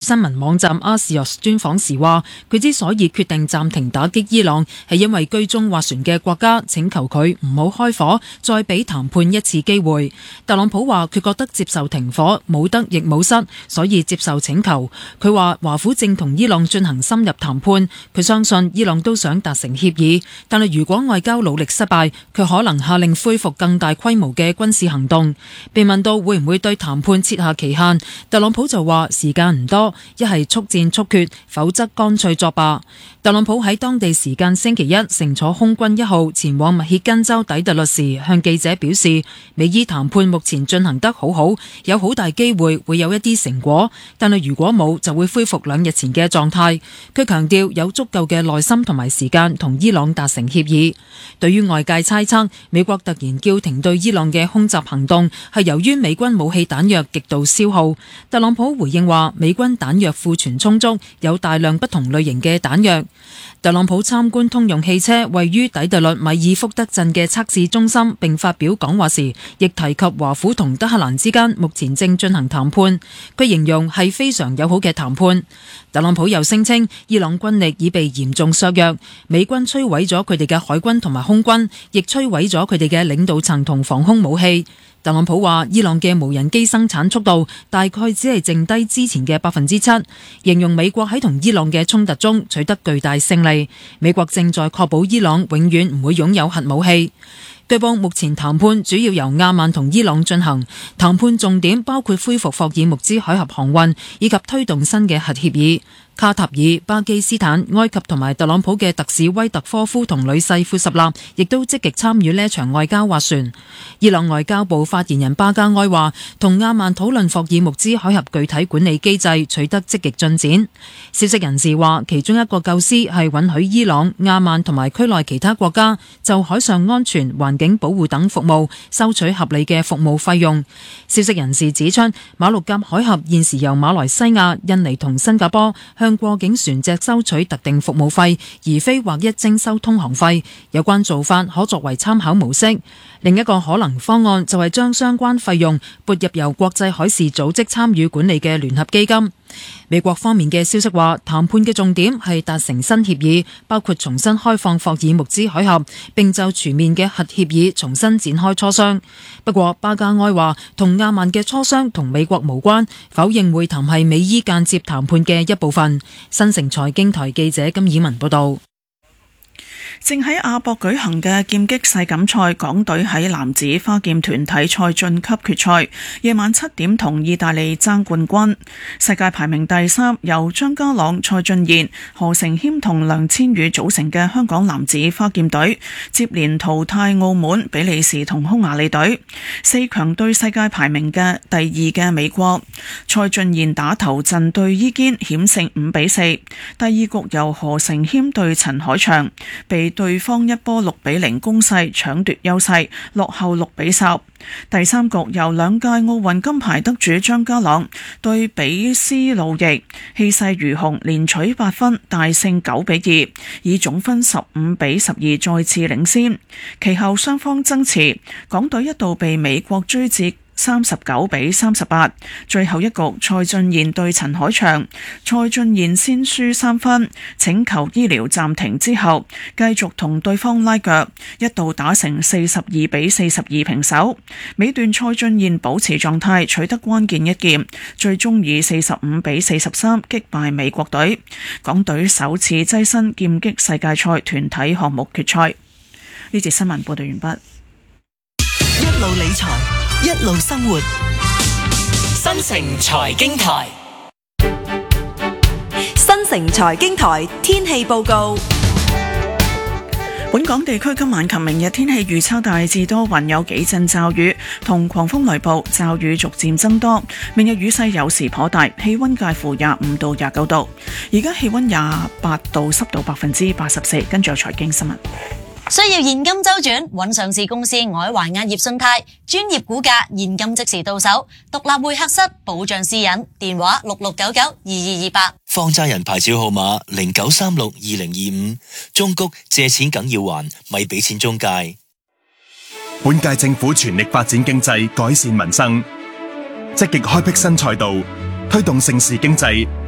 新聞網站阿士約斯專訪時話，佢之所以決定暫停打擊伊朗，係因為居中斡旋嘅國家請求佢唔好開火，再俾談判一次機會。特朗普話佢覺得接受停火冇得亦冇失，所以接受請求。佢話華府正同伊朗進行深入談判，佢相信伊朗都想達成協議，但係如果外交努力失敗，佢可能下令恢復更大規模嘅軍事行動。被問到會唔會對談判設下期限，特朗普就話時間唔多，一係速戰速決，否則乾脆作罷。特朗普喺當地時間星期一乘坐空軍1號前往密歇根州底特律時，向記者表示，美伊談判目前進行得好好，有好大機會會有一啲成果，但係如果冇就會恢復2日前嘅狀態。佢強調有足夠嘅耐心同埋時間同伊朗達成協議。對於外界猜測美國突然叫停對伊朗嘅空襲行動係由於美軍武器彈藥極度消耗，特朗普回應話美軍彈藥庫存充足，有大量不同類型嘅彈藥。特朗普參觀通用汽車位於底特律米爾福德鎮嘅測試中心，並發表講話時，亦提及華府同德黑蘭之間目前正進行談判。佢形容係非常友好嘅談判。特朗普又聲稱伊朗軍力已被嚴重削弱，美軍摧毀咗佢哋嘅海軍同埋空軍，亦摧毀咗佢哋嘅領導層同防空武器。特朗普話伊朗嘅無人機生產速度大概只係剩低之前嘅7%，形容美國喺同伊朗嘅衝突中取得巨大勝利。美國正在確保伊朗永遠唔會擁有核武器。據報目前談判主要由阿曼同伊朗進行，談判重點包括恢復霍爾木茲海峽航運以及推動新嘅核協議。卡塔爾、巴基斯坦、埃及同埋特朗普嘅特使威特科夫同女婿庫什納亦都積極參與呢場外交斡旋。伊朗外交部發言人巴加埃話，同阿曼討論霍爾木茲海峽具體管理機制取得積極進展。消息人士話，其中一個構思係允許伊朗、阿曼同埋區內其他國家就海上安全、環境保護等服務收取合理嘅服務費用。消息人士指出，馬六甲海峽現時由馬來西亞、印尼同新加坡向過境船隻收取特定服務費，而非劃一徵收通航費。有關做法可作為參考模式。另一個可能方案就係將相關費用撥入由國際海事組織參與管理嘅聯合基金。美國方面嘅消息話，談判嘅重點係達成新協議，包括重新開放霍爾木茲海峽，並就全面嘅核協議重新展開磋商。不過巴加埃話，同阿曼嘅磋商同美國無關，否認會談係美伊間接談判嘅一部分。新城財經台記者金以文報道。 正喺亞博舉行嘅劍擊世錦賽，港隊喺男子花劍團體賽晉級決賽，夜晚7點同意大利爭冠軍。世界排名第3，由張家朗、蔡俊彥、何成謙同梁千羽組成嘅香港男子花劍隊，接連淘汰澳門、比利時同匈牙利隊。4強對世界排名嘅第2嘅美國。蔡俊彥打頭陣對伊堅險勝5-4。第二局由何成謙對陳海翔，被對方一波6-0攻勢搶奪優勢，落後6-10。第三局由2屆奧運金牌得主張家朗對比斯路易，氣勢如虹，連取8分，大勝9-2，以總分15-12再次領先。其後雙方爭持，港隊一度被美國追至39-38，最後一局蔡俊彥對陳海翔，蔡俊彥先輸3分，請求醫療暫停之後，繼續同對方拉鋸，一度打成42-42平手。尾段蔡俊彥保持狀態，取得關鍵一劍，最終以45-43擊敗美國隊，港隊首次躋身劍擊世界賽團體項目決賽。呢節新聞報道完畢。 一路理財，一路生活，新城財經台。新城財經台天氣報告。 本港地區今晚及明日天氣預測大致多雲，有幾陣驟雨同狂風雷暴，驟雨逐漸增多。明日雨勢有時頗大，氣溫介乎25到29度。而家氣溫28度，濕度84%。跟住有財經新聞。 需要現金周轉，揾上市公司外環亞業信貸，專業估價，現金即時到手，獨立會客室，保障私隱，電話6699-2228。 放債人牌照號碼09362025，中谷借錢梗要還，咪俾錢中介。 本屆政府全力發展經濟，改善民生，積極開闢新賽道，推動盛事經濟，